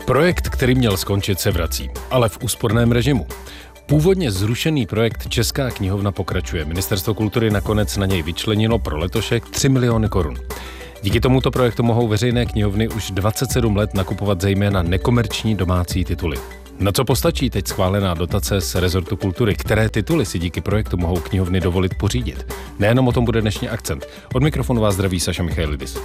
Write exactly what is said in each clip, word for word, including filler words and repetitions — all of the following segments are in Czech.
Projekt, který měl skončit, se vrací, ale v úsporném režimu. Původně zrušený projekt Česká knihovna pokračuje. Ministerstvo kultury nakonec na něj vyčlenilo pro letošek tři miliony korun. Díky tomuto projektu mohou veřejné knihovny už dvacet sedm let nakupovat zejména nekomerční domácí tituly. Na co postačí teď schválená dotace z rezortu kultury? Které tituly si díky projektu mohou knihovny dovolit pořídit? Nejenom o tom bude dnešní akcent. Od mikrofonu vás zdraví Saša Michailidis.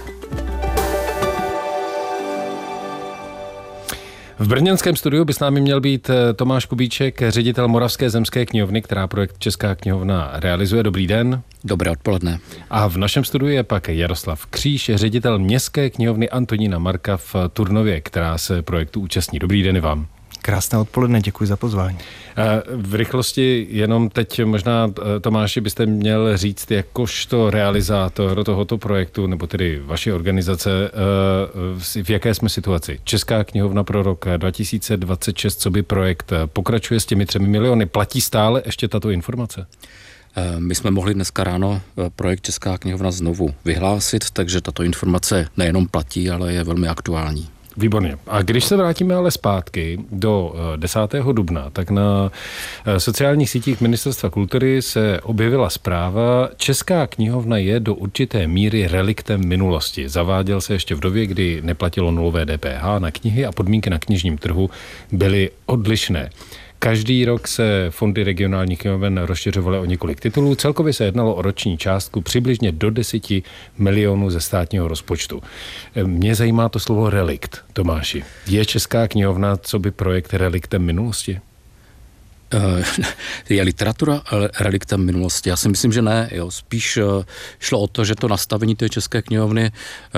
V brněnském studiu by s námi měl být Tomáš Kubíček, ředitel Moravské zemské knihovny, která projekt Česká knihovna realizuje. Dobrý den. Dobré odpoledne. A v našem studiu je pak Jaroslav Kříž, ředitel Městské knihovny Antonína Marka v Turnově, která se projektu účastní. Dobrý den i vám. Krásné odpoledne, děkuji za pozvání. V rychlosti jenom teď možná, Tomáši, byste měl říct, jakožto realizátor tohoto projektu, nebo tedy vaší organizace, v jaké jsme situaci. Česká knihovna pro rok dva tisíce dvacet šest, co by projekt pokračuje s těmi třemi miliony. Platí stále ještě tato informace? My jsme mohli dneska ráno projekt Česká knihovna znovu vyhlásit, takže tato informace nejenom platí, ale je velmi aktuální. Výborně. A když se vrátíme ale zpátky do desátého dubna, tak na sociálních sítích Ministerstva kultury se objevila zpráva: Česká knihovna je do určité míry reliktem minulosti. Zaváděl se ještě v době, kdy neplatilo nulové D P H na knihy a podmínky na knižním trhu byly odlišné. Každý rok se fondy regionálních knihoven rozšiřovaly o několik titulů. Celkově se jednalo o roční částku přibližně do deseti milionů ze státního rozpočtu. Mě zajímá to slovo relikt, Tomáši. Je Česká knihovna co by projekt reliktem minulosti? Je literatura reliktem minulosti? Já si myslím, že ne. Jo. Spíš šlo o to, že to nastavení té České knihovny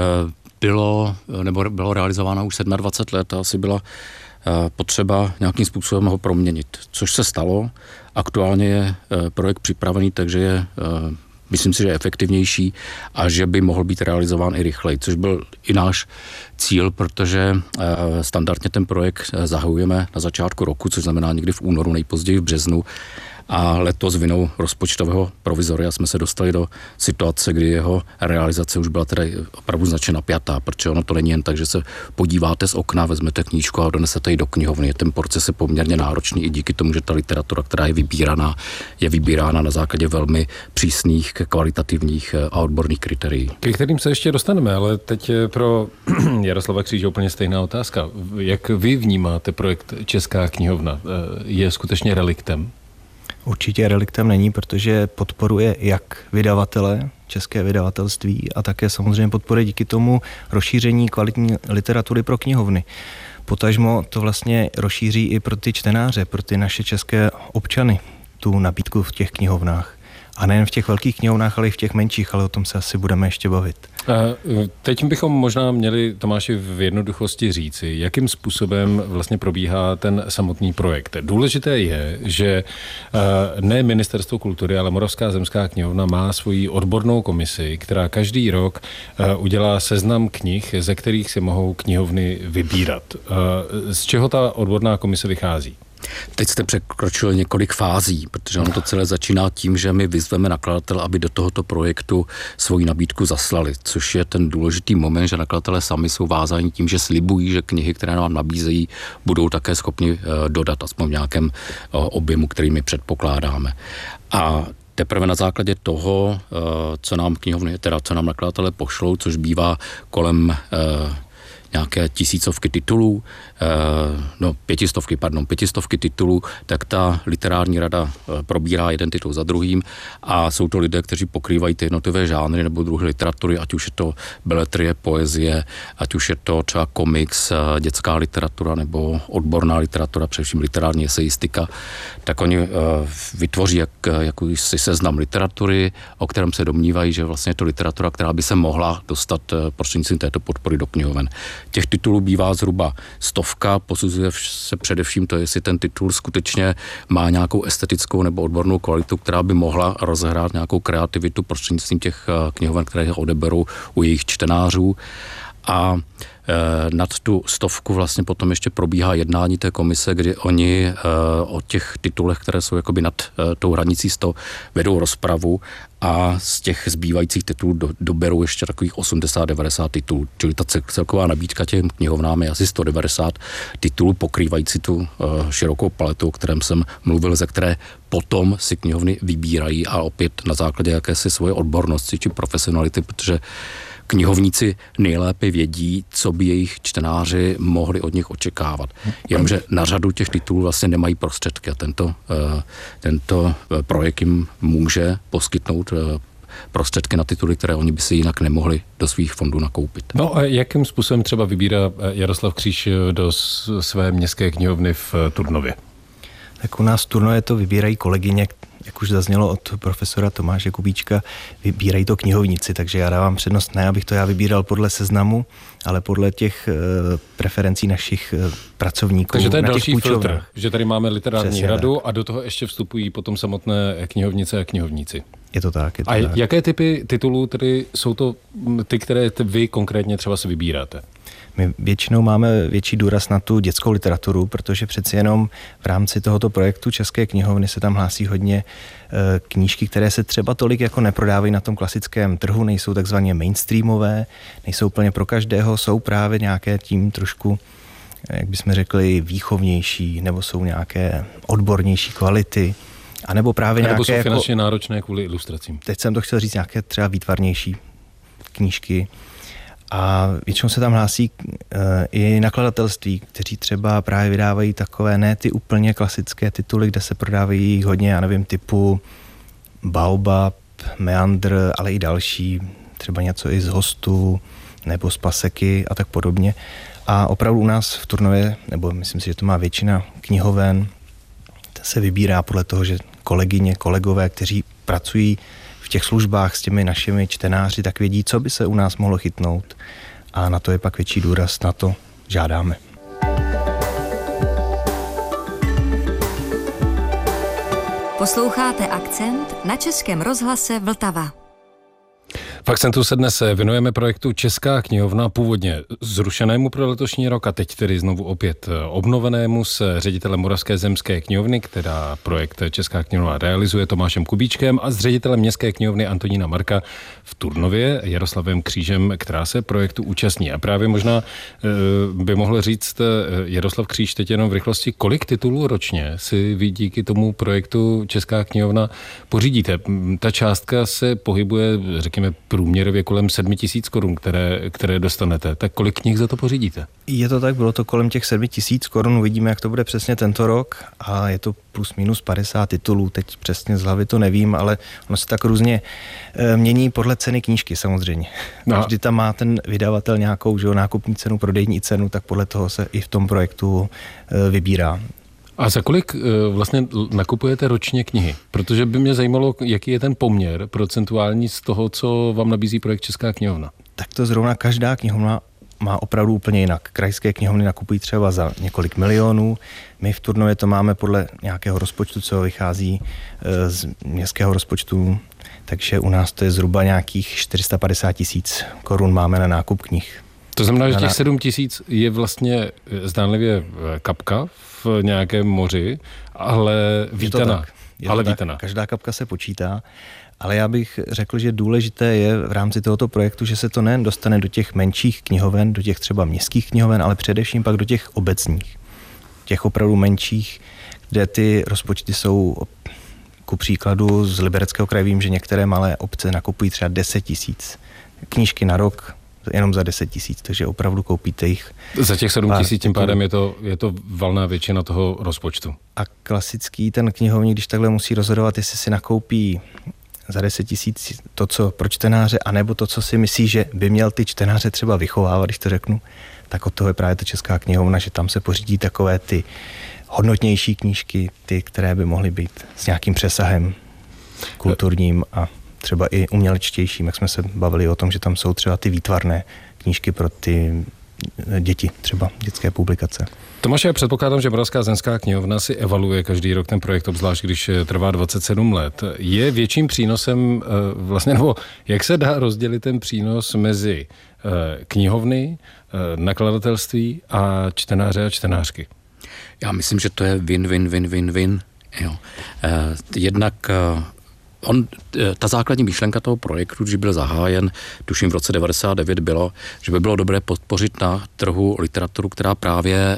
bylo, nebo bylo realizováno už dvacet sedm let a asi byla potřeba nějakým způsobem ho proměnit, což se stalo. Aktuálně je projekt připravený, takže je, myslím si, že je efektivnější a že by mohl být realizován i rychleji, což byl i náš cíl, protože standardně ten projekt zahajujeme na začátku roku, což znamená někdy v únoru, nejpozději v březnu. A letos vinou rozpočtového provizoria jsme se dostali do situace, kdy jeho realizace už byla teda opravdu značně napjatá, protože ono to není jen tak, že se podíváte z okna, vezmete knížku a donesete ji do knihovny. Ten proces je poměrně náročný i díky tomu, že ta literatura, která je vybíraná, je vybírána na základě velmi přísných, kvalitativních a odborných kritérií. Ke kterým se ještě dostaneme, ale teď pro Jaroslava Kříže úplně stejná otázka. Jak vy vnímáte projekt Česká knihovna? Je skutečně reliktem? Určitě reliktem není, protože podporuje jak vydavatele, české vydavatelství a také samozřejmě podporuje díky tomu rozšíření kvalitní literatury pro knihovny. Potažmo to vlastně rozšíří i pro ty čtenáře, pro ty naše české občany, tu nabídku v těch knihovnách. A nejen v těch velkých knihovnách, ale i v těch menších, ale o tom se asi budeme ještě bavit. A teď bychom možná měli, Tomáši, v jednoduchosti říci, jakým způsobem vlastně probíhá ten samotný projekt. Důležité je, že ne Ministerstvo kultury, ale Moravská zemská knihovna má svoji odbornou komisi, která každý rok udělá seznam knih, ze kterých si mohou knihovny vybírat. Z čeho ta odborná komise vychází? Teď jste překročil několik fází, protože ono to celé začíná tím, že my vyzveme nakladatele, aby do tohoto projektu svoji nabídku zaslali, což je ten důležitý moment, že nakladatelé sami jsou vázáni tím, že slibují, že knihy, které nám nabízejí, budou také schopni dodat aspoň v nějakém objemu, který my předpokládáme. A teprve na základě toho, co nám knihovny, teda co nám nakladatelé pošlou, což bývá kolem nějaké tisícovky titulů, no pětistovky, pardon, pětistovky titulů, tak ta literární rada probírá jeden titul za druhým a jsou to lidé, kteří pokrývají ty jednotlivé žánry nebo druhy literatury, ať už je to beletrie, poezie, ať už je to třeba komiks, dětská literatura nebo odborná literatura, především literární esejistika, tak oni vytvoří jak, jakýsi seznam literatury, o kterém se domnívají, že vlastně je to literatura, která by se mohla dostat prostřednictvím této podpory do knihoven. Těch titulů bývá zhruba stovka, posuzuje se především to, jestli ten titul skutečně má nějakou estetickou nebo odbornou kvalitu, která by mohla rozehrát nějakou kreativitu prostřednictvím těch knihoven, které ho odeberou u jejich čtenářů. A nad tu stovku vlastně potom ještě probíhá jednání té komise, kdy oni o těch titulech, které jsou jakoby nad tou hranicí sto, vedou rozpravu a z těch zbývajících titulů do, doberou ještě takových osmdesát devadesát titulů. Čili ta celková nabídka těm knihovnám je asi sto devadesát titulů, pokrývající tu uh, širokou paletu, o kterém jsem mluvil, ze které potom si knihovny vybírají a opět na základě jakési svoje odbornosti či profesionality, protože knihovníci nejlépe vědí, co by jejich čtenáři mohli od nich očekávat. Jenomže na řadu těch titulů vlastně nemají prostředky a tento, tento projekt jim může poskytnout prostředky na tituly, které oni by si jinak nemohli do svých fondů nakoupit. No a jakým způsobem třeba vybírá Jaroslav Kříž do své městské knihovny v Turnově? Tak u nás v Turnově to vybírají kolegyně, jak už zaznělo od profesora Tomáše Kubíčka, vybírají to knihovníci, takže já dávám přednost ne, abych to já vybíral podle seznamu, ale podle těch e, preferencí našich e, pracovníků. Takže to je na další těch filtr, že tady máme literární Přesně hradu tak. A do toho ještě vstupují potom samotné knihovnice a knihovníci. Je to tak. Je to a tak. jaké typy titulů tedy jsou to ty, které vy konkrétně třeba si vybíráte? My většinou máme větší důraz na tu dětskou literaturu, protože přeci jenom v rámci tohoto projektu České knihovny se tam hlásí hodně e, knížky, které se třeba tolik jako neprodávají na tom klasickém trhu, nejsou takzvaně mainstreamové, nejsou úplně pro každého, jsou právě nějaké tím trošku, jak bychom řekli, výchovnější, nebo jsou nějaké odbornější kvality, a nebo právě a nebo nějaké jsou finančně jako, náročné kvůli ilustracím. Teď jsem to chtěl říct, nějaké třeba výtvarnější knížky. A většinou se tam hlásí uh, i nakladatelství, kteří třeba právě vydávají takové ne ty úplně klasické tituly, kde se prodávají hodně, já nevím, typu Baobab, Meandr, ale i další, třeba něco i z Hostů, nebo z Paseky a tak podobně. A opravdu u nás v Turnově, nebo myslím si, že to má většina knihoven, se vybírá podle toho, že kolegyně, kolegové, kteří pracují v těch službách s těmi našimi čtenáři, tak vědí, co by se u nás mohlo chytnout. A na to je pak větší důraz, na to žádáme. Posloucháte Akcent na Českém rozhlase Vltava. V Akcentu se dnes věnujeme projektu Česká knihovna, původně zrušenému pro letošní rok a teď tedy znovu opět obnovenému s ředitelem Moravské zemské knihovny, která projekt Česká knihovna realizuje, Tomášem Kubíčkem, a s ředitelem Městské knihovny Antonína Marka v Turnově, Jaroslavem Křížem, která se projektu účastní. A právě možná by mohl říct Jaroslav Kříž teď jenom v rychlosti, kolik titulů ročně si vy díky tomu projektu Česká knihovna pořídíte. Ta částka se pohybuje, řekněme, průměrově kolem sedmi tisíc korun, které, které dostanete. Tak kolik knih za to pořídíte? Je to tak, bylo to kolem těch sedmi tisíc korun, uvidíme, jak to bude přesně tento rok, a je to plus minus padesát titulů, teď přesně z hlavy to nevím, ale ono se tak různě e, mění podle ceny knížky samozřejmě. No. Vždy tam má ten vydavatel nějakou, že jo, nákupní cenu, prodejní cenu, tak podle toho se i v tom projektu e, vybírá. A za kolik vlastně nakupujete ročně knihy? Protože by mě zajímalo, jaký je ten poměr procentuální z toho, co vám nabízí projekt Česká knihovna. Tak to zrovna každá knihovna má opravdu úplně jinak. Krajské knihovny nakupují třeba za několik milionů. My v Turnově to máme podle nějakého rozpočtu, co vychází z městského rozpočtu. Takže u nás to je zhruba nějakých čtyři sta padesát tisíc korun máme na nákup knih. To znamená, že těch sedm tisíc je vlastně zdánlivě kapka v nějakém moři, ale vítaná. Ale vítaná. Každá kapka se počítá, ale já bych řekl, že důležité je v rámci tohoto projektu, že se to nejen dostane do těch menších knihoven, do těch třeba městských knihoven, ale především pak do těch obecních, těch opravdu menších, kde ty rozpočty jsou, ku příkladu z Libereckého kraje vím, že některé malé obce nakupují třeba deset tisíc knížky na rok, jenom za deset tisíc, takže opravdu koupíte jich. Za těch sedm tisíc tím pádem je to, je to valná většina toho rozpočtu. A klasický ten knihovník, když takhle musí rozhodovat, jestli si nakoupí za deset tisíc to, co pro čtenáře, anebo to, co si myslí, že by měl ty čtenáře třeba vychovávat, když to řeknu, tak od toho je právě ta Česká knihovna, že tam se pořídí takové ty hodnotnější knížky, ty, které by mohly být s nějakým přesahem kulturním a třeba i umělečtějším, jak jsme se bavili o tom, že tam jsou třeba ty výtvarné knížky pro ty děti, třeba dětské publikace. Tomáš, já předpokládám, že Moravská zemská knihovna si evaluuje každý rok ten projekt, obzvlášť když trvá dvacet sedm let. Je větším přínosem vlastně, nebo jak se dá rozdělit ten přínos mezi knihovny, nakladatelství a čtenáře a čtenářky? Já myslím, že to je win, win, win, win, win. Jo. Jednak on, ta základní myšlenka toho projektu, když byl zahájen, tuším v roce devadesát devět, bylo, že by bylo dobré podpořit na trhu literaturu, která právě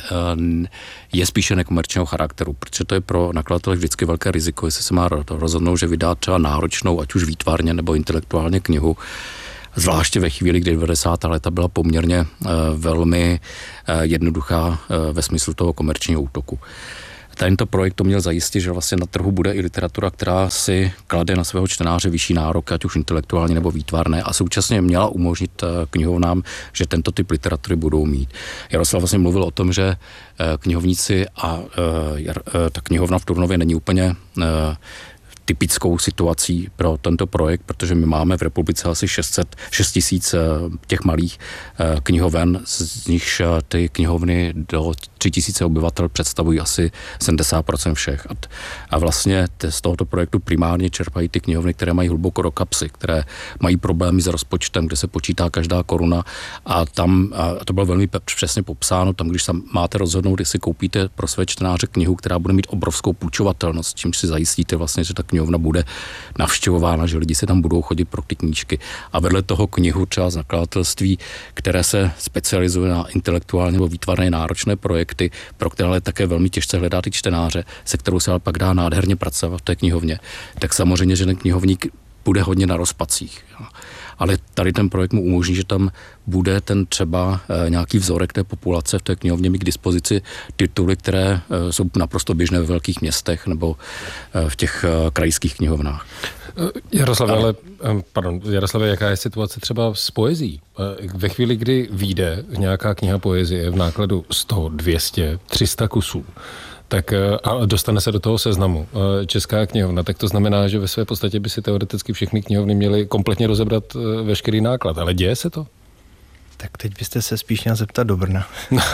je spíše nekomerčního charakteru, protože to je pro nakladatele vždycky velké riziko, jestli se má rozhodnout, že vydá třeba náročnou, ať už výtvarně nebo intelektuálně knihu, zvláště ve chvíli, kdy devadesátá léta byla poměrně uh, velmi uh, jednoduchá uh, ve smyslu toho komerčního útoku. Tento projekt to měl zajistit, že vlastně na trhu bude i literatura, která si klade na svého čtenáře vyšší nárok, ať už intelektuální nebo výtvarné, a současně měla umožnit uh, knihovnám, že tento typ literatury budou mít. Jaroslav vlastně mluvil o tom, že uh, knihovníci a uh, jar, uh, ta knihovna v Turnově není úplně uh, typickou situací pro tento projekt, protože my máme v republice asi šest tisíc těch malých knihoven, z nichž ty knihovny do tři tisíce obyvatel představují asi sedmdesát procent všech. A vlastně z tohoto projektu primárně čerpají ty knihovny, které mají hluboko do kapsy, které mají problémy s rozpočtem, kde se počítá každá koruna, a tam, a to bylo velmi přesně popsáno, tam, když tam máte rozhodnout, jestli koupíte pro své čtenáře knihu, která bude mít obrovskou půjčovatelnost, čímž si zajistíte vlastně, že ta knihovna bude navštěvována, že lidi se tam budou chodit pro ty knížky. A vedle toho knihu třeba z nakladatelství, které se specializuje na intelektuálně nebo výtvarné náročné projekty, pro které ale také velmi těžce hledá ty čtenáře, se kterou se ale pak dá nádherně pracovat v té knihovně, tak samozřejmě, že ten knihovník bude hodně na rozpacích. Ale tady ten projekt mu umožní, že tam bude ten třeba e, nějaký vzorek té populace v té knihovně mít k dispozici tituly, které e, jsou naprosto běžné ve velkých městech nebo e, v těch e, krajských knihovnách. Jaroslave, ale, pardon, Jaroslave, jaká je situace třeba s poezí? Ve chvíli, kdy vyjde nějaká kniha poezie v nákladu sto, dvě stě, tři sta kusů, tak a dostane se do toho seznamu Česká knihovna, tak to znamená, že ve své podstatě by si teoreticky všechny knihovny měly kompletně rozebrat veškerý náklad. Ale děje se to? Tak teď byste se spíš měl zeptat do Brna.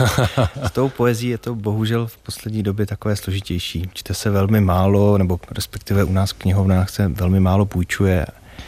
S tou poezí je to bohužel v poslední době takové složitější. Čte se velmi málo, nebo respektive u nás v knihovnách se velmi málo půjčuje.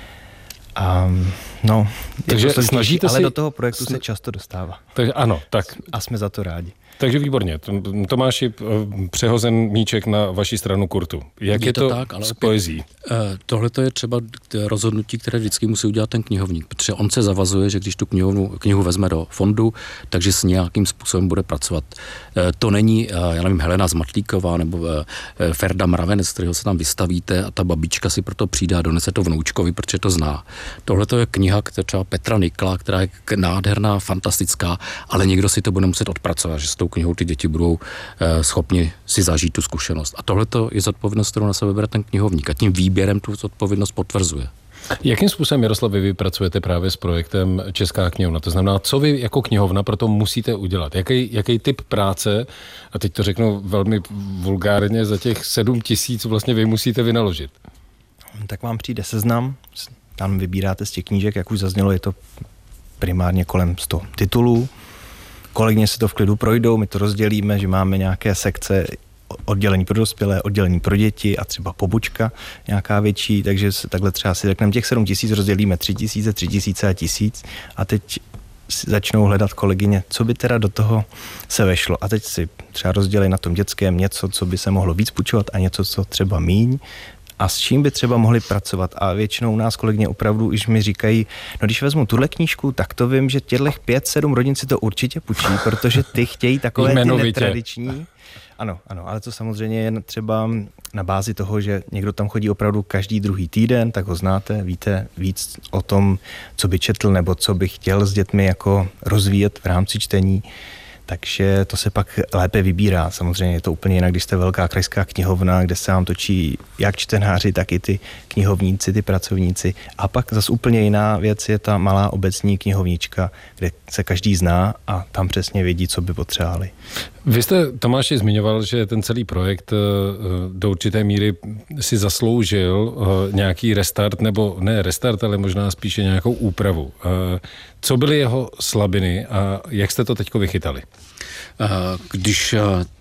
A no, takže snažíte ale si... do toho projektu se často dostává. Takže ano, tak. A jsme za to rádi. Takže výborně. Tomáši, přehozen míček na vaši stranu kurtu. Jak je, je to, to tak, ale s poezí? Tohle je třeba rozhodnutí, které vždycky musí udělat ten knihovník, protože on se zavazuje, že když tu knihovnu, knihu vezme do fondu, takže s nějakým způsobem bude pracovat. To není, já nevím, Helena Zmatlíková nebo Ferda Mravenec, kterého se tam vystavíte, a ta babička si proto přijde a donese to vnoučkovi, protože to zná. Tohle je kniha, která třeba Petra Nikla, která je nádherná, fantastická, ale někdo si to bude muset odpracovat, že s tou knihou ty děti budou eh, schopni si zažít tu zkušenost. A tohle je zodpovědnost, kterou na sebe bere ten knihovník, a tím výběrem tu zodpovědnost potvrzuje. Jakým způsobem, Jaroslav, vy pracujete právě s projektem Česká knihovna? To znamená, co vy jako knihovna pro to musíte udělat? Jaký, jaký typ práce, a teď to řeknu velmi vulgárně, za těch sedm tisíc vlastně vy musíte vynaložit? Tak vám přijde seznam, tam vybíráte z těch knížek, jak už zaznělo, je to primárně kolem sto titulů. Kolegyně si to v klidu projdou, my to rozdělíme, že máme nějaké sekce, oddělení pro dospělé, oddělení pro děti a třeba pobočka nějaká větší, takže takhle třeba si řekneme, těch sedm tisíc rozdělíme tři tisíce, tři tisíce a tisíc, a teď začnou hledat kolegyně, co by teda do toho se vešlo. A teď si třeba rozdělej na tom dětském něco, co by se mohlo víc půjčovat, a něco, co třeba míň, a s čím by třeba mohli pracovat. A většinou u nás kolegyně opravdu už mi říkají, no když vezmu tuhle knížku, tak to vím, že těchto pět, sedm rodin si to určitě půjčí, protože ty chtějí takové ty netradiční. Ano, ano, ale to samozřejmě je třeba na bázi toho, že někdo tam chodí opravdu každý druhý týden, tak ho znáte, víte víc o tom, co by četl nebo co by chtěl s dětmi jako rozvíjet v rámci čtení. Takže to se pak lépe vybírá. Samozřejmě je to úplně jinak, když jste velká krajská knihovna, kde se vám točí jak čtenáři, tak i ty knihovníci, ty pracovníci. A pak zase úplně jiná věc je ta malá obecní knihovnička, kde se každý zná a tam přesně vědí, co by potřebovali. Vy jste, Tomáši, zmiňoval, že ten celý projekt do určité míry si zasloužil nějaký restart, nebo ne restart, ale možná spíše nějakou úpravu. Co byly jeho slabiny a jak jste to teďko vychytali? Když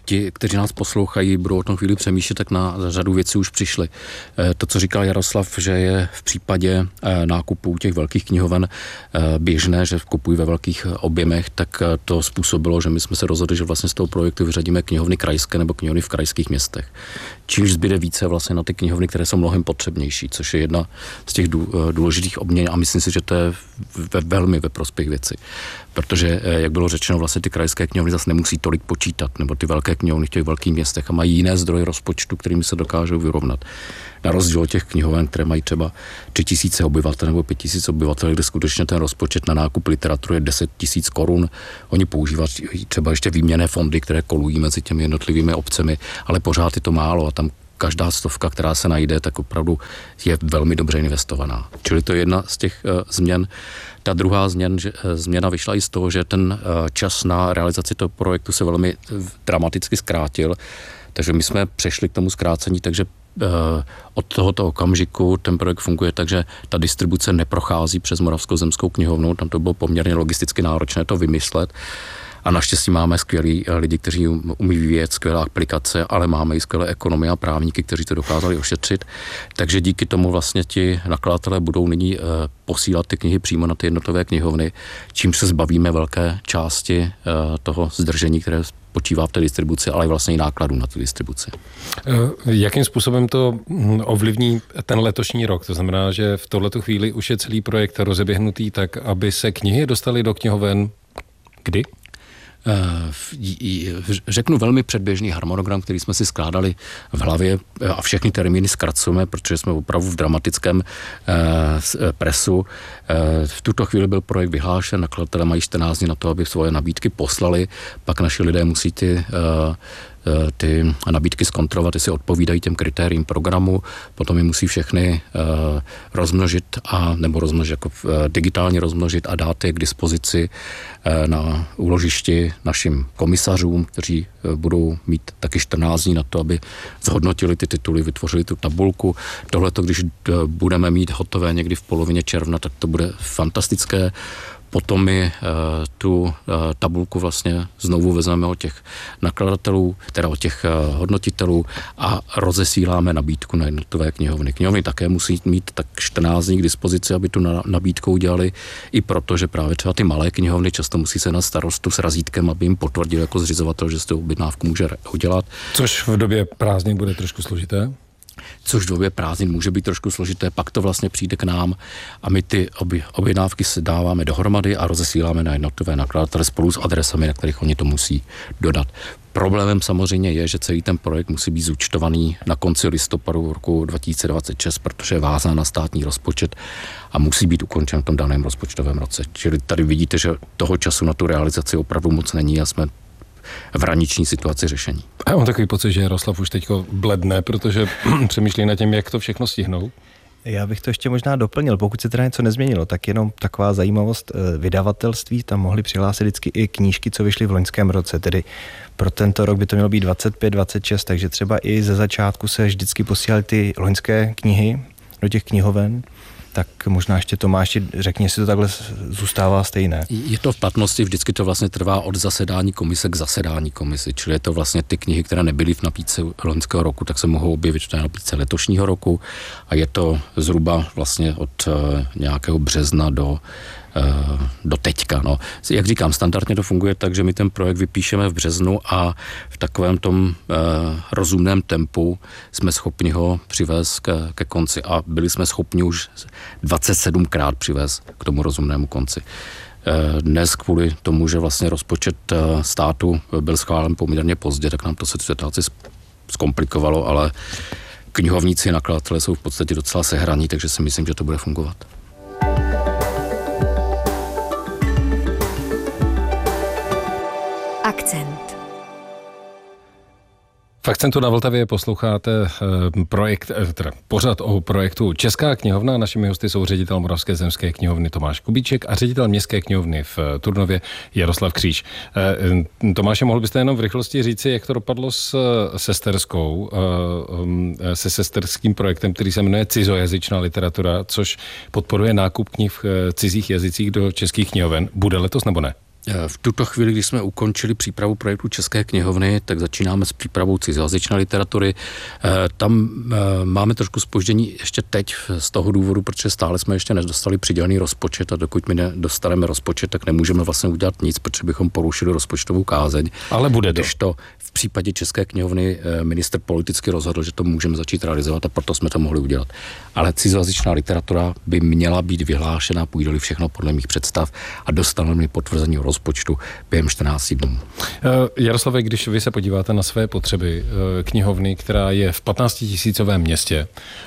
ti, kteří nás poslouchají, budou o tom chvíli přemýšlet, tak na řadu věcí už přišli. To, co říkal Jaroslav, že je v případě nákupů těch velkých knihoven běžné, že kupují ve velkých objemech, tak to způsobilo, že my jsme se rozhodli, že vlastně z toho projektu vyřadíme knihovny krajské nebo knihovny v krajských městech. Čímž zbyde více vlastně na ty knihovny, které jsou mnohem potřebnější, což je jedna z těch důležitých obměn a myslím si, že to je ve, velmi ve prospěch věci. Protože, jak bylo řečeno, vlastně ty krajské knihovny zase nemusí tolik počítat, nebo ty velké knihovny v těch velkých městech a mají jiné zdroje rozpočtu, kterými se dokážou vyrovnat. Na rozdíl od těch knihoven, které mají třeba tři tisíce obyvatel nebo pět tisíc obyvatel, kde skutečně ten rozpočet na nákup literatury je deset tisíc korun. Oni používají třeba ještě výměnné fondy, které kolují mezi těmi jednotlivými obcemi, ale pořád je to málo a tam každá stovka, která se najde, tak opravdu je velmi dobře investovaná. Čili to je jedna z těch uh, změn. Ta druhá změn, že, změna vyšla i z toho, že ten uh, čas na realizaci toho projektu se velmi uh, dramaticky zkrátil, takže my jsme přešli k tomu zkrácení, takže uh, od tohoto okamžiku ten projekt funguje tak, že ta distribuce neprochází přes Moravskou zemskou knihovnu, tam to bylo poměrně logisticky náročné to vymyslet. A naštěstí máme skvělí lidi, kteří umí vyvíjet skvělé aplikace, ale máme i skvělé ekonomy a právníky, kteří to dokázali ošetřit. Takže díky tomu vlastně ti nakladatelé budou nyní uh, posílat ty knihy přímo na ty jednotlivé knihovny, čím se zbavíme velké části uh, toho zdržení, které spočívá v té distribuci, ale i vlastně i nákladů na tu distribuci. Jakým způsobem to ovlivní ten letošní rok? To znamená, že v tohleto chvíli už je celý projekt rozeběhnutý tak, aby se knihy dostaly do knihoven kdy? Řeknu velmi předběžný harmonogram, který jsme si skládali v hlavě a všechny termíny zkracujeme, protože jsme opravdu v dramatickém presu. V tuto chvíli byl projekt vyhlášen, nakladatelé mají čtrnáct dní na to, aby svoje nabídky poslali, pak naši lidé musí ty ty nabídky zkontrolovat, jestli odpovídají těm kritériím programu, potom je musí všechny uh, rozmnožit a nebo rozmnožit, jako uh, digitálně rozmnožit a dát je k dispozici uh, na úložišti našim komisařům, kteří uh, budou mít taky čtrnáct dní na to, aby zhodnotili ty tituly, vytvořili tu tabulku. Tohleto, když uh, budeme mít hotové někdy v polovině června, tak to bude fantastické. Potom my uh, tu uh, tabulku vlastně znovu vezmeme od těch nakladatelů, teda od těch uh, hodnotitelů a rozesíláme nabídku na jednotlivé knihovny. Knihovny také musí mít tak čtrnáct dní k dispozici, aby tu na, nabídku udělali, i proto, že právě třeba ty malé knihovny často musí se na starostu s razítkem, aby jim potvrdil jako zřizovatel, že z toho objednávku může udělat. Což v době prázdnin bude trošku složité. Což v době prázdnin může být trošku složité, pak to vlastně přijde k nám a my ty objednávky se dáváme dohromady a rozesíláme na jednotlivé nakladatele spolu s adresami, na kterých oni to musí dodat. Problémem samozřejmě je, že celý ten projekt musí být zúčtovaný na konci listopadu roku dva tisíce dvacet šest, protože je vázán na státní rozpočet a musí být ukončen v tom daném rozpočtovém roce. Čili tady vidíte, že toho času na tu realizaci opravdu moc není a jsme v hraniční situaci řešení. A já mám takový pocit, že Jaroslav už teďko bledne, protože přemýšlí nad tím, jak to všechno stihnou. Já bych to ještě možná doplnil, pokud se teda něco nezměnilo, tak jenom taková zajímavost, vydavatelství tam mohli přihlásit vždycky i knížky, co vyšly v loňském roce, tedy pro tento rok by to mělo být dvacet pět dvacet šest, takže třeba i ze začátku se vždycky posílaly ty loňské knihy do těch knihoven. Tak možná ještě Tomáši, řekni, jestli to takhle zůstává stejné. Je to v platnosti, vždycky to vlastně trvá od zasedání komise k zasedání komise, čili je to vlastně ty knihy, které nebyly v nabídce loňského roku, tak se mohou objevit v nabídce letošního roku a je to zhruba vlastně od uh, nějakého března do do teďka. No. Jak říkám, standardně to funguje tak, že my ten projekt vypíšeme v březnu a v takovém tom eh, rozumném tempu jsme schopni ho přivést ke, ke konci a byli jsme schopni už dvacet sedmkrát přivést k tomu rozumnému konci. Eh, dnes kvůli tomu, že vlastně rozpočet eh, státu byl schválen poměrně pozdě, tak nám to situaci zkomplikovalo, ale knihovníci a nakladatelé jsou v podstatě docela sehraní, takže si myslím, že to bude fungovat. Akcent. V Akcentu na Vltavě posloucháte projekt, teda pořad o projektu Česká knihovna. Našimi hosty jsou ředitel Moravské zemské knihovny Tomáš Kubíček a ředitel Městské knihovny v Turnově Jaroslav Kříž. Tomáše, mohl byste jenom v rychlosti říci, jak to dopadlo s sesterskou, se sesterským projektem, který se jmenuje Cizojazyčná literatura, což podporuje nákup knih v cizích jazycích do českých knihoven. Bude letos nebo ne? V tuto chvíli, když jsme ukončili přípravu projektu České knihovny, tak začínáme s přípravou cizojazyčné literatury. Tam máme trošku zpoždění ještě teď z toho důvodu, protože stále jsme ještě nedostali přidělený rozpočet a dokud my nedostaneme rozpočet, tak nemůžeme vlastně udělat nic, protože bychom porušili rozpočtovou kázeň. Ale bude to. Když to v případě České knihovny ministr politicky rozhodl, že to můžeme začít realizovat a proto jsme to mohli udělat. Ale cizojazyčná literatura by měla být vyhlášena, půjde-li všechno podle mých představ a dostaneme potvrzení rozpočtu během čtrnácti dnů. Jaroslave, když vy se podíváte na své potřeby knihovny, která je v patnáctitisícovém městě,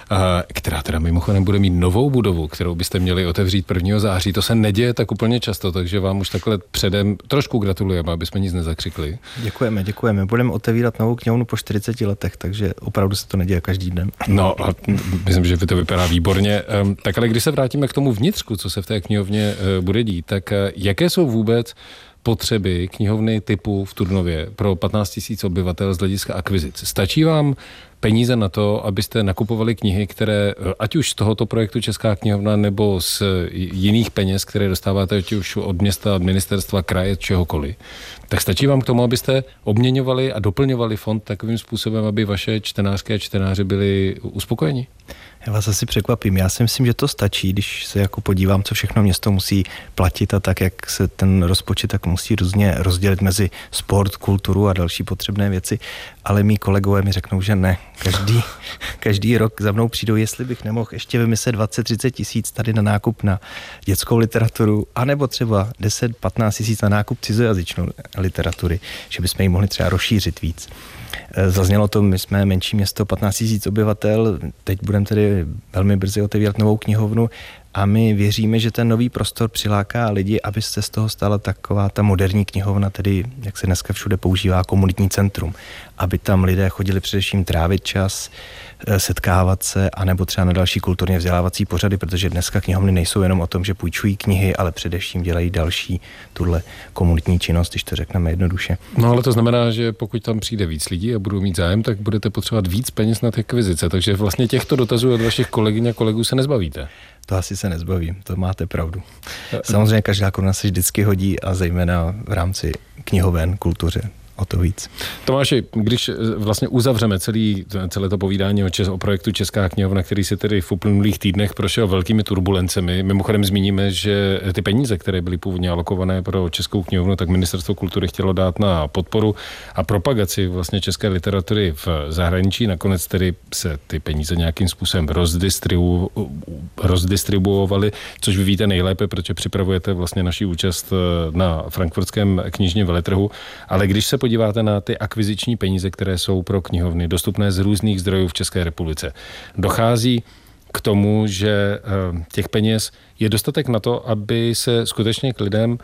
která teda mimochodem bude mít novou budovu, kterou byste měli otevřít prvního září, to se neděje tak úplně často, takže vám už takhle předem trošku gratulujeme, aby jsme nic nezakřikli. Děkujeme, děkujeme. Budeme otevírat novou knihovnu po čtyřiceti letech, takže opravdu se to neděje každý den. No a myslím, že to vypadá výborně. Tak ale když se vrátíme k tomu vnitřku, co se v té knihovně bude dít, tak jaké jsou vůbec potřeby knihovny typu v Turnově pro patnáct tisíc obyvatel z hlediska akvizic? Stačí vám peníze na to, abyste nakupovali knihy, které, ať už z tohoto projektu Česká knihovna, nebo z jiných peněz, které dostáváte ať už od města, od ministerstva, kraje, čehokoliv, tak stačí vám k tomu, abyste obměňovali a doplňovali fond takovým způsobem, aby vaše čtenářky a čtenáři byli uspokojeni? Já vás asi překvapím. Já si myslím, že to stačí, když se jako podívám, co všechno město musí platit a tak, jak se ten rozpočet tak musí různě rozdělit mezi sport, kulturu a další potřebné věci. Ale mý kolegové mi řeknou, že ne. Každý, každý rok za mnou přijdou, jestli bych nemohl ještě vymyslet dvacet třicet tisíc tady na nákup na dětskou literaturu, anebo třeba deset patnáct tisíc na nákup cizojazyčnou literatury, že bychom ji mohli třeba rozšířit víc. Zaznělo to, my jsme menší město, patnáct tisíc obyvatel, teď budeme tedy velmi brzy otevírat novou knihovnu a my věříme, že ten nový prostor přiláká lidi, aby se z toho stala taková ta moderní knihovna, tedy jak se dneska všude používá, komunitní centrum, aby tam lidé chodili především trávit čas, setkávat se, anebo třeba na další kulturně vzdělávací pořady, protože dneska knihovny nejsou jenom o tom, že půjčují knihy, ale především dělají další tuhle komunitní činnost, když to řekneme jednoduše. No ale to znamená, že pokud tam přijde víc lidí a budou mít zájem, tak budete potřebovat víc peněz na ty akvizice, takže vlastně těchto dotazů od vašich kolegyň a kolegů se nezbavíte. To asi se nezbavím, to máte pravdu. Samozřejmě každá koruna se vždycky hodí a zejména v rámci knihoven, kultuře. O to víc. Tomáši, když vlastně uzavřeme celý, celé to povídání o, čes, o projektu Česká knihovna, který se tedy v uplynulých týdnech prošel velkými turbulencemi, mimochodem zmíníme, že ty peníze, které byly původně alokované pro Českou knihovnu, tak Ministerstvo kultury chtělo dát na podporu a propagaci vlastně české literatury v zahraničí. Nakonec tedy se ty peníze nějakým způsobem rozdistribu, rozdistribuovaly, což vy víte nejlépe, protože připravujete vlastně naši účast na frankfurtském knižním veletrhu. Ale když se podíváte na ty akviziční peníze, které jsou pro knihovny dostupné z různých zdrojů v České republice, dochází k tomu, že těch peněz je dostatek na to, aby se skutečně k lidem,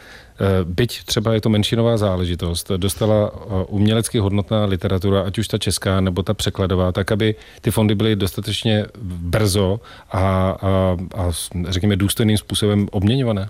byť třeba je to menšinová záležitost, dostala umělecky hodnotná literatura, ať už ta česká nebo ta překladová, tak aby ty fondy byly dostatečně brzo a, a, a řekněme důstojným způsobem obměňované?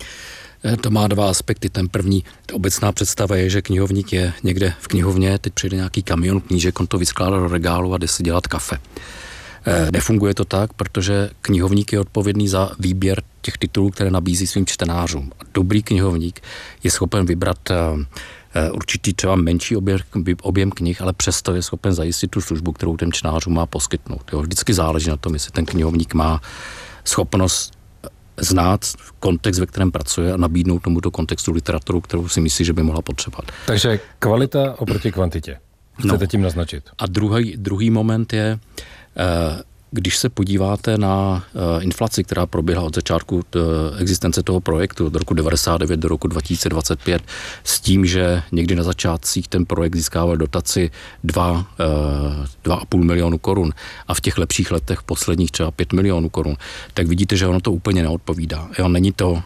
To má dva aspekty. Ten první, ta obecná představa je, že knihovník je někde v knihovně, teď přijde nějaký kamion knížek, on to vyskládá do regálu a jde si dělat kafe. E, nefunguje to tak, protože knihovník je odpovědný za výběr těch titulů, které nabízí svým čtenářům. Dobrý knihovník je schopen vybrat e, určitý třeba menší objem, objem knih, ale přesto je schopen zajistit tu službu, kterou ten čtenářům má poskytnout. Jo, vždycky záleží na tom, jestli ten knihovník má schopnost znát kontext, ve kterém pracuje a nabídnout tomuto kontextu literaturu, kterou si myslí, že by mohla potřebovat. Takže kvalita oproti kvantitě. Chcete no. tím naznačit? A druhý, druhý moment je, když se podíváte na inflaci, která proběhla od začátku existence toho projektu od roku devadesát devět do roku dva tisíce dvacet pět, s tím, že někdy na začátcích ten projekt získával dotaci dva a půl milionu korun a v těch lepších letech posledních třeba pět milionů korun, tak vidíte, že ono to úplně neodpovídá. Jo, není to...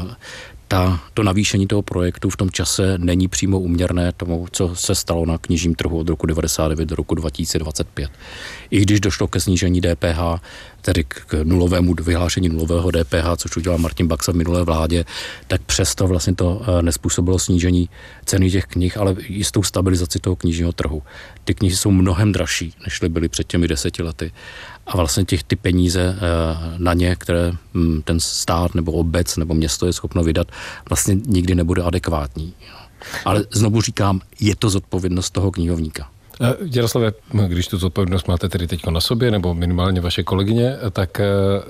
Ta, to navýšení toho projektu v tom čase není přímo úměrné tomu, co se stalo na knižním trhu od roku devadesát devět do roku dva tisíce dvacet pět. I když došlo ke snížení D P H tedy k nulovému vyhlášení nulového D P H, což udělal Martin Baxa v minulé vládě, tak přesto vlastně to nespůsobilo snížení ceny těch knih, ale jistou stabilizaci toho knižního trhu. Ty knihy jsou mnohem dražší, než byly před těmi deseti lety. A vlastně těch ty peníze na ně, které ten stát nebo obec nebo město je schopno vydat, vlastně nikdy nebude adekvátní. Ale znovu říkám, je to zodpovědnost toho knihovníka. Jaroslave, když tu zodpovědnost máte tedy teď na sobě, nebo minimálně vaše kolegyně, tak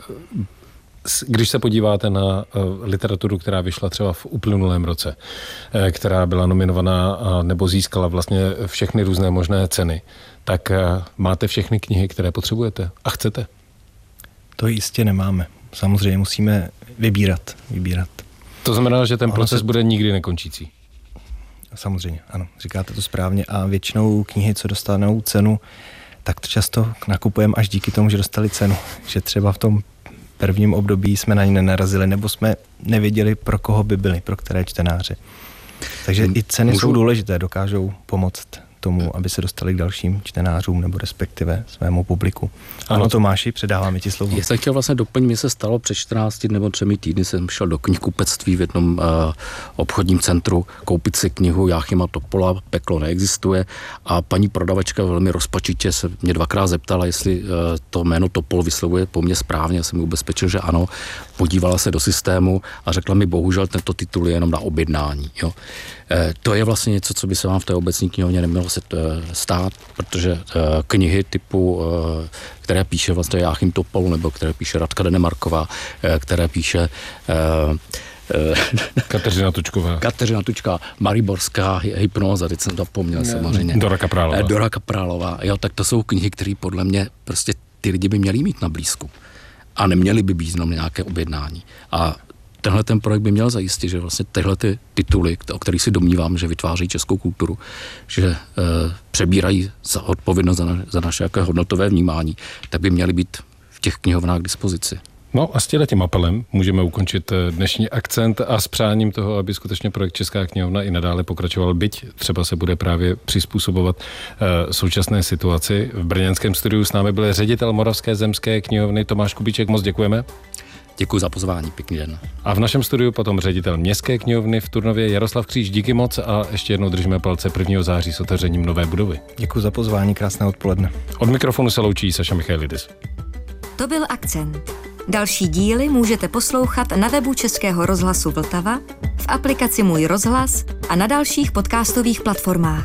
když se podíváte na literaturu, která vyšla třeba v uplynulém roce, která byla nominovaná nebo získala vlastně všechny různé možné ceny, tak máte všechny knihy, které potřebujete a chcete? To jistě nemáme. Samozřejmě musíme vybírat. vybírat. To znamená, že ten proces se... bude nikdy nekončící? Samozřejmě, ano, říkáte to správně. A většinou knihy, co dostanou cenu, tak často nakupujeme až díky tomu, že dostali cenu. Že třeba v tom prvním období jsme na ně nenarazili, nebo jsme nevěděli, pro koho by byly, pro které čtenáře. Takže hmm. i ceny Můžu... jsou důležité, dokážou pomoct tomu, aby se dostali k dalším čtenářům nebo respektive svému publiku. Ano, ano Tomáši, předáváme ti slovo. Já jsem chtěl vlastně doplnit, mi se stalo před čtrnácti nebo třemi týdny, jsem šel do knihkupectví v jednom uh, obchodním centru koupit si knihu Jáchyma Topola, Peklo neexistuje, a paní prodavačka velmi rozpačitě se mě dvakrát zeptala, jestli uh, to jméno Topol vyslovuje po mně správně. Já jsem mi ubezpečil, že ano. Podívala se do systému a řekla mi, bohužel tento titul je jenom na objednání. Jo. E, to je vlastně něco, co by se vám v té obecní knihovně nemělo se stát, protože e, knihy typu, e, které píše vlastně Jáchym Topol, nebo které píše Radka Denemarková, e, které píše e, Kateřina Tučková. Kateřina Tučková, Mariborská hypnóza, teď jsem zapomněl samozřejmě. Dora Kaprálová. Dora Kaprálová, jo, tak to jsou knihy, které podle mě prostě ty lidi by měli mít na blízku. A neměly by být jenom nějaké objednání. A tenhle ten projekt by měl zajistit, že vlastně tyhle ty tituly, o kterých si domnívám, že vytváří českou kulturu, že e, přebírají za odpovědnost za, na, za naše jaké hodnotové vnímání, tak by měly být v těch knihovnách k dispozici. No a s tím apelem můžeme ukončit dnešní akcent a s přáním toho, aby skutečně projekt Česká knihovna i nadále pokračoval, byť třeba se bude právě přizpůsobovat e, současné situaci. V brněnském studiu s námi byl ředitel Moravské zemské knihovny Tomáš Kubíček, moc děkujeme. Děkuji za pozvání, pěkný den. A v našem studiu potom ředitel Městské knihovny v Turnově Jaroslav Kříž, díky moc a ještě jednou držíme palce prvního září s otevřením nové budovy. Děkuji za pozvání, krásné odpoledne. Od mikrofonu se loučí Saša Michailidis. To byl Akcent. Další díly můžete poslouchat na webu Českého rozhlasu Vltava, v aplikaci Můj rozhlas a na dalších podcastových platformách.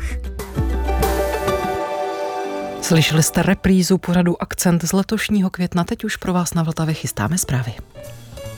Slyšeli jste reprízu pořadu Akcent z letošního května, teď už pro vás na Vltavě chystáme zprávy.